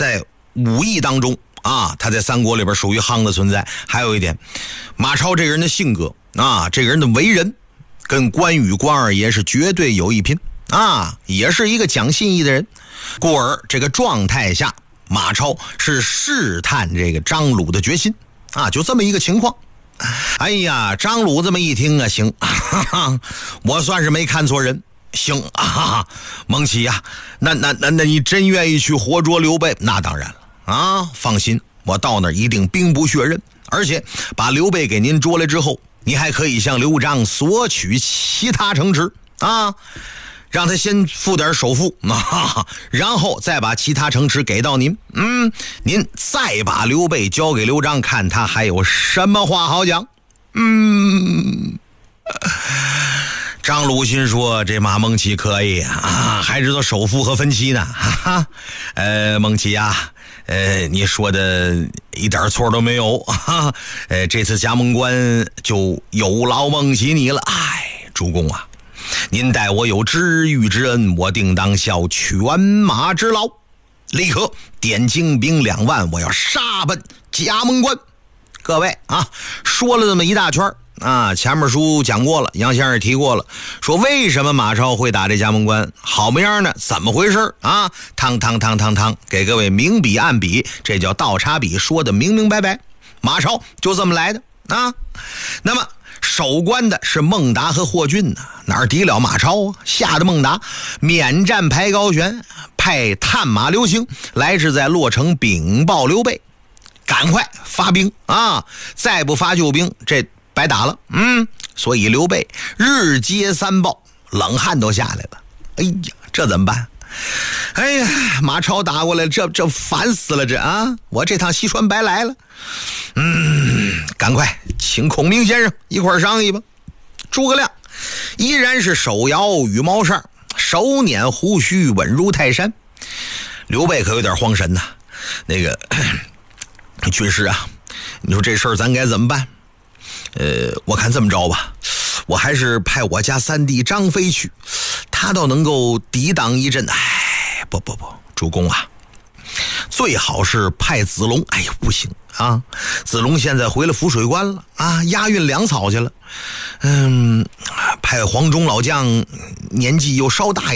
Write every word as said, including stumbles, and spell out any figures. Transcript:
在武艺当中啊，他在三国里边属于夯的存在。还有一点，马超这个人的性格啊，这个人的为人跟关羽关二爷是绝对有一拼啊，也是一个讲信义的人。故而这个状态下，马超是试探这个张鲁的决心啊，就这么一个情况。哎呀，张鲁这么一听啊，行，哈哈，我算是没看错人。行啊，蒙奇呀、啊，那那那那你真愿意去活捉刘备？那当然了啊，放心，我到那儿一定兵不血刃，而且把刘备给您捉来之后，你还可以向刘璋索取其他城池啊，让他先付点首付啊，然后再把其他城池给到您。嗯，您再把刘备交给刘璋，看他还有什么话好讲。嗯。张鲁心说：“这马蒙奇可以啊，还知道首付和分期呢。哈哈，呃，蒙奇啊，呃，你说的一点错都没有。哈，呃，这次加盟关就有劳蒙奇你了。哎，主公啊，您待我有知遇之恩，我定当效犬马之劳。立刻点精兵两万，我要杀奔加盟关。各位啊，说了这么一大圈。”啊，前面书讲过了，杨先生提过了，说为什么马超会打这加盟关，好么样呢？怎么回事啊？汤汤汤汤汤，给各位明笔暗笔，这叫倒插笔，说的明明白白。马超就这么来的啊。那么守关的是孟达和霍峻呢，哪敌了马超啊？吓得孟达免战排高悬，派探马刘兴来至在洛城禀报刘备，赶快发兵啊！再不发救兵，这白打了。嗯，所以刘备日接三报，冷汗都下来了。哎呀，这怎么办？哎呀，马超打过来，这这烦死了，这啊，我这趟西川白来了。嗯，赶快请孔明先生一块商议吧。诸葛亮依然是手摇羽毛扇，手捻胡须，稳如泰山。刘备可有点慌神呐、啊。那个军师啊，你说这事儿咱该怎么办？呃，我看这么着吧，我还是派我家三弟张飞去，他倒能够抵挡一阵。哎，不不不，主公啊，最好是派子龙。哎呀，不行啊，子龙现在回了浮水关了啊，押运粮草去了。嗯，派黄忠老将年纪又稍大一点。